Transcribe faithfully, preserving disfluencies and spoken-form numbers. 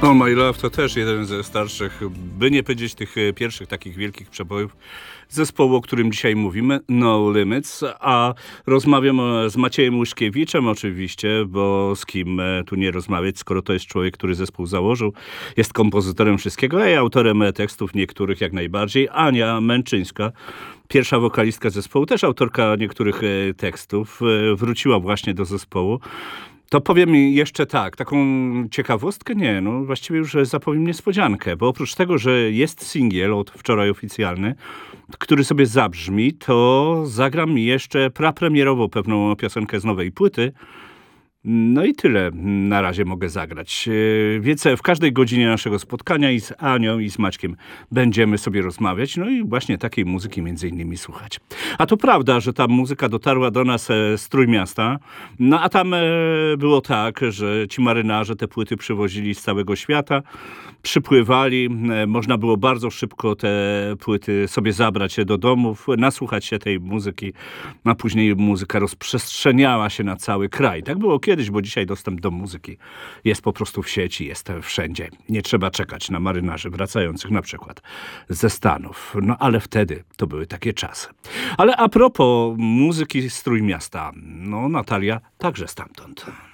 Oh My Love to też jeden ze starszych, by nie powiedzieć tych pierwszych takich wielkich przebojów zespołu, o którym dzisiaj mówimy, No Limits, a rozmawiam z Maciejem Łyszkiewiczem oczywiście, bo z kim tu nie rozmawiać, skoro to jest człowiek, który zespół założył, jest kompozytorem wszystkiego, a i autorem tekstów niektórych jak najbardziej. Ania Męczyńska, pierwsza wokalistka zespołu, też autorka niektórych tekstów, wróciła właśnie do zespołu. To powiem jeszcze tak, taką ciekawostkę, nie, no właściwie już zapowiem niespodziankę, bo oprócz tego, że jest singiel od wczoraj oficjalny, który sobie zabrzmi, to zagram jeszcze prapremierową pewną piosenkę z nowej płyty. No i tyle na razie mogę zagrać. Więc w każdej godzinie naszego spotkania i z Anią, i z Maćkiem będziemy sobie rozmawiać, no i właśnie takiej muzyki między innymi słuchać. A to prawda, że ta muzyka dotarła do nas z Trójmiasta, no a tam było tak, że ci marynarze te płyty przywozili z całego świata, przypływali, można było bardzo szybko te płyty sobie zabrać do domów, nasłuchać się tej muzyki, a później muzyka rozprzestrzeniała się na cały kraj. Tak było kiedyś, bo dzisiaj dostęp do muzyki jest po prostu w sieci, jest wszędzie. Nie trzeba czekać na marynarzy wracających na przykład ze Stanów. No ale wtedy to były takie czasy. Ale a propos muzyki z Trójmiasta, no Natalia także stamtąd.